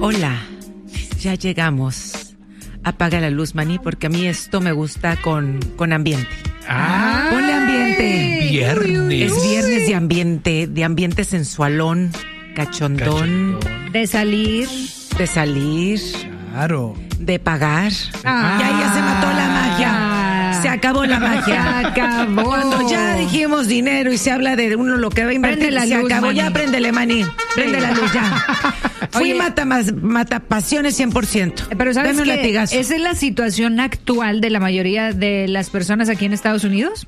Hola, ya llegamos. Apaga la luz, Manny, porque a mí esto me gusta con ambiente. Ponle ambiente. Viernes. Es viernes de ambiente sensualón, cachondón. De salir. De salir. Claro. De pagar. Ya se mató la magia. Se acabó la magia. Se acabó. Cuando ya dijimos dinero y se habla de uno lo que va a invertir, Prende la se luz, acabó. Manny. Ya préndele, Manny. Prende la luz ya. Fui Oye, mata pasiones 100%. Pero ¿sabes Dame un qué? latigazo. Esa es la situación actual de la mayoría de las personas aquí en Estados Unidos.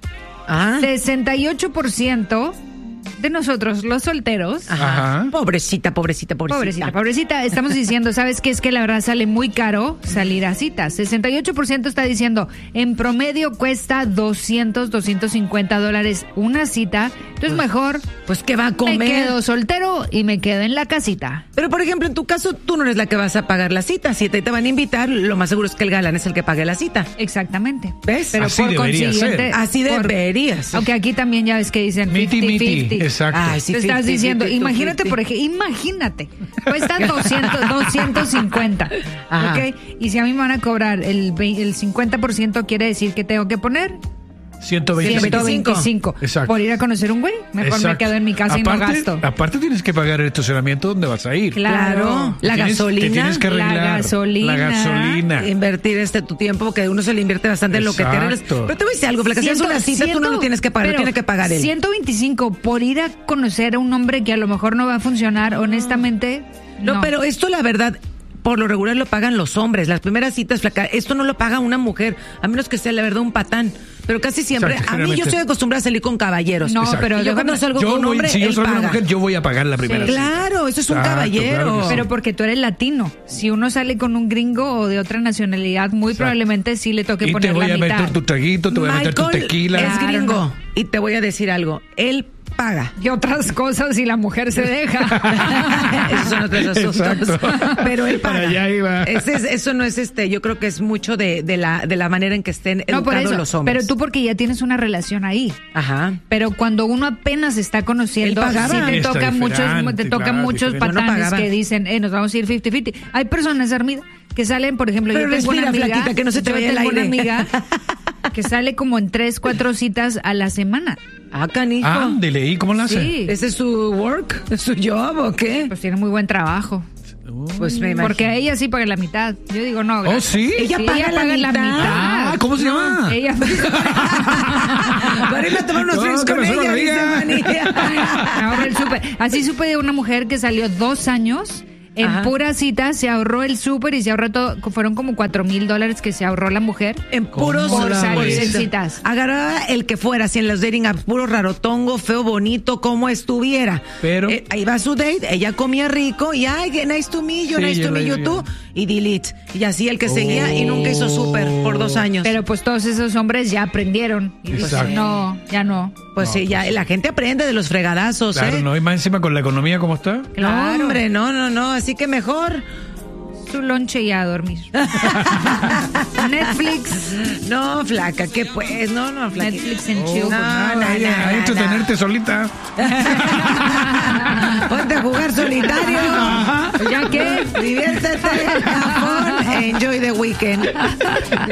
68% de nosotros, los solteros. Ajá. Pobrecita. Pobrecita, estamos diciendo, ¿sabes qué? Es que la verdad sale muy caro salir a citas. 68% está diciendo, en promedio cuesta $250 una cita. Entonces mejor Pues que va a comer. me quedo soltero y me quedo en la casita. Pero por ejemplo, en tu caso, tú no eres la que vas a pagar la cita. Si te van a invitar, lo más seguro es que el galán es el que pague la cita. Exactamente. ¿Ves? Pero Así debería ser. Así deberías. Aunque aquí también ya ves que dicen Miti, 50-50. exacto. Ay, sí, Te estás 50, diciendo, 50, imagínate, 50. por ejemplo, cuesta 250, Ajá. ¿ok? Y si a mí me van a cobrar el 50%, quiere decir que tengo que poner 125. 125 Exacto. por ir a conocer un güey. Mejor me quedo en mi casa y no gasto. Aparte tienes que pagar el estacionamiento donde vas a ir. Claro. La Te gasolina. tienes que arreglar. La gasolina. Invertir tu tiempo, que uno se le invierte bastante en lo que te arreglas. Exacto. Pero te voy a decir algo, Flaca, si es una cita, tú no lo tienes que pagar, lo pero tiene que pagar él. 125 por ir a conocer a un hombre que a lo mejor no va a funcionar, honestamente. No, pero esto la verdad, por lo regular lo pagan los hombres. Las primeras citas, Flaca, esto no lo paga una mujer, a menos que sea la verdad un patán. Pero casi siempre, Exacto, a mí yo generalmente. estoy acostumbrada a salir con caballeros. No, Exacto. pero Y yo cuando salgo con un hombre, si yo él soy una paga. mujer, yo voy a pagar la primera cita. Claro, eso es un Exacto, caballero. claro que sí. Pero porque tú eres latino. Si uno sale con un gringo o de otra nacionalidad, muy probablemente sí le toque Y poner te voy la a mitad. meter tu traguito, te voy a meter tu Michael tequila. es Claro, gringo. no. Y te voy a decir algo, él paga. Y otras cosas si la mujer se deja. Esos son otros asuntos. Exacto. Pero él Para paga. allá iba. Eso no es yo creo que es mucho de la manera en que estén No, por educados eso. los hombres. Pero tú porque ya tienes una relación ahí. Ajá. Pero cuando uno apenas está conociendo, Él pagaba. sí te Está tocan diferente, claro, muchos diferente. No patanes pagaba. que dicen, nos vamos a ir 50-50. Hay personas, Armida, que salen, por ejemplo, Pero yo tengo respira, una amiga, flaquita, que no se te yo vaya el tengo una aire. amiga que sale como en 3-4 citas a la semana. Canijo. Ándele, ¿y cómo lo hace? Sí. ¿Ese es su work? ¿Es su job o qué? Pues tiene muy buen trabajo. Pues me imagino. Porque ella sí paga la mitad. Yo digo, no. ¿Oh, sí? Ella paga la mitad. Ah, ¿cómo se llama? Ella Para ir a tomar unos No, drinks que con me suena ella, la dice vida. Manny. ahorra el súper. Así supe de una mujer que salió 2 años. En Ajá. pura cita se ahorró el súper y se ahorró todo. Fueron como $4,000 que se ahorró la mujer. En puros ¿Cómo Por salir en bolsitos. citas. Agarraba el que fuera, si en los dating apps, puro rarotongo, feo, bonito, como estuviera. Pero- ahí va su date, ella comía rico y ay, nice to meet you, Sí, nice yo to meet la- you tú, y delete. Y así el que seguía y nunca hizo súper por 2 años. Pero pues todos esos hombres ya aprendieron. Y dicen, Exacto. no, ya no. Pues sí, ya la gente aprende de los fregadazos, Claro, ¿eh? no, y más encima con la economía como está. No, hombre, no, así que mejor. Su lonche y a dormir. Netflix. No, flaca, ¿qué pues? No, flaca. Netflix en chill. no, Hay que entretenerte solita. Ponte a jugar solitario. ¿Ya qué? Diviértete, have fun, enjoy the weekend.